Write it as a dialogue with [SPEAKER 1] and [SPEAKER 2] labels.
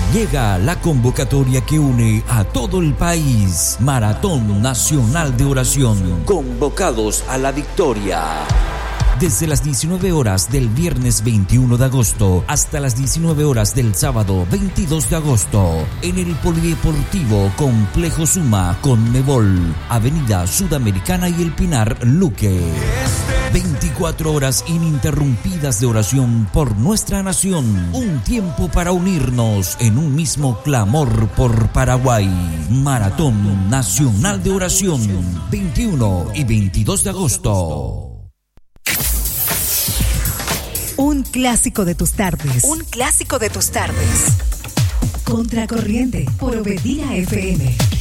[SPEAKER 1] Llega la convocatoria que une a todo el país. Maratón Nacional de Oración. Convocados a la victoria. Desde las 19 horas del viernes 21 de agosto hasta las 19 horas del sábado 22 de agosto en el Polideportivo Complejo Suma Conmebol, Avenida Sudamericana y El Pinar, Luque. 24 horas ininterrumpidas de oración por nuestra nación. Un tiempo para unirnos en un mismo clamor por Paraguay. Maratón Nacional de Oración, 21 y 22 de agosto.
[SPEAKER 2] Un clásico de tus tardes.
[SPEAKER 3] Un clásico de tus tardes.
[SPEAKER 2] Contracorriente por Obedira FM.